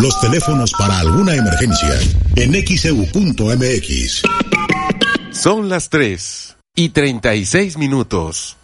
Los teléfonos para alguna emergencia en xeu.mx. Son las 3:36.